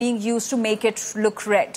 being used to make it look red.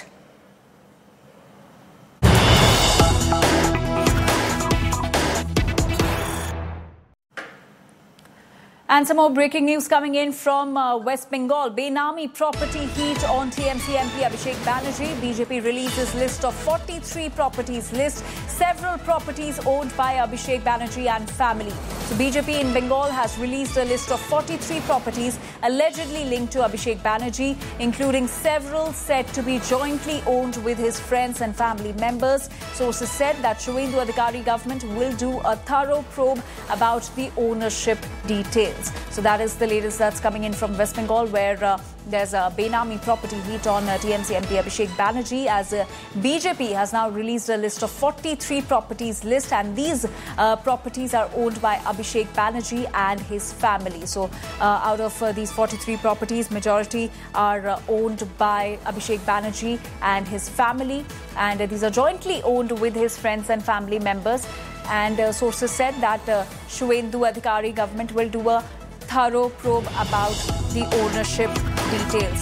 And some more breaking news coming in from West Bengal. Benami property heat on TMC MP Abhishek Banerjee. BJP releases list of 43 properties list. Several properties owned by Abhishek Banerjee and family. So BJP in Bengal has released a list of 43 properties allegedly linked to Abhishek Banerjee, including several said to be jointly owned with his friends and family members. Sources said that Shuvendu Adhikari government will do a thorough probe about the ownership details. So that is the latest that's coming in from West Bengal, where there's a Benami property heat on TMC MP Abhishek Banerjee, as BJP has now released a list of 43 properties list, and these properties are owned by Abhishek Banerjee and his family. So out of these 43 properties, majority are owned by Abhishek Banerjee and his family, and these are jointly owned with his friends and family members. And sources said that Shuvendu Adhikari government will do a thorough probe about the ownership details.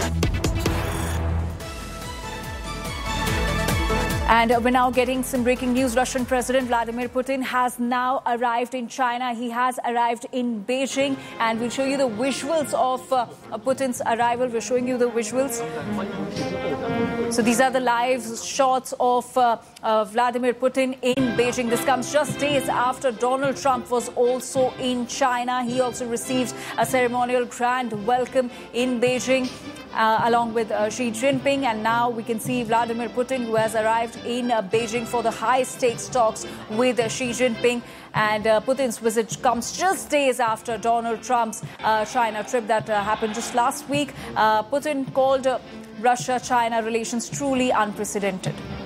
And we're now getting some breaking news. Russian President Vladimir Putin has now arrived in China. He has arrived in Beijing, and we'll show you the visuals of Putin's arrival. We're showing you the visuals. So these are the live shots of Vladimir Putin in Beijing. This comes just days after Donald Trump was also in China. He also received a ceremonial grand welcome in Beijing, along with Xi Jinping. And now we can see Vladimir Putin, who has arrived in Beijing for the high-stakes talks with Xi Jinping. And Putin's visit comes just days after Donald Trump's China trip that happened just last week. Putin called Russia-China relations truly unprecedented.